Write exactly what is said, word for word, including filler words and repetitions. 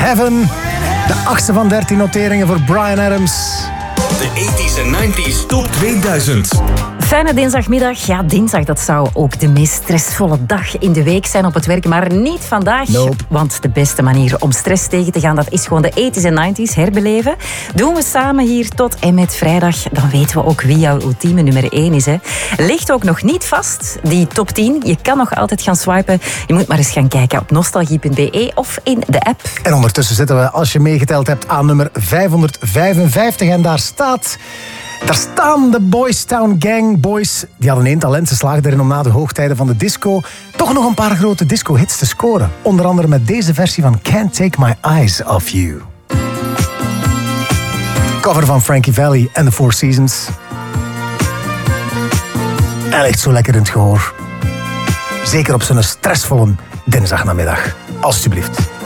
Heaven. De achtste van dertien noteringen voor Bryan Adams. De tachtiger en negentiger Top tweeduizend. Fijne dinsdagmiddag. Ja, dinsdag dat zou ook de meest stressvolle dag in de week zijn op het werk. Maar niet vandaag. Nope. Want de beste manier om stress tegen te gaan, dat is gewoon de tachtiger en negentiger herbeleven. Doen we samen hier tot en met vrijdag. Dan weten we ook wie jouw ultieme nummer één is. Hè. Ligt ook nog niet vast, die top tien. Je kan nog altijd gaan swipen. Je moet maar eens gaan kijken op nostalgie punt b e of in de app. En ondertussen zitten we, als je meegeteld hebt, aan nummer vijfhonderdvijfenvijftig. En daar staat... Daar staan de Boys Town Gang. Boys, die hadden één talent. Ze slaagden erin om na de hoogtijden van de disco toch nog een paar grote disco-hits te scoren. Onder andere met deze versie van Can't Take My Eyes Off You. Cover van Frankie Valli en The Four Seasons. En ligt zo lekker in het gehoor. Zeker op zo'n stressvolle dinsdagnamiddag. Alsjeblieft.